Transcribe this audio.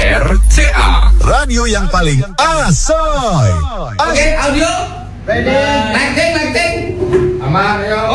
RCA, radio yang paling asoy. Oke, audio. Ready. Lighting. Aman, yo.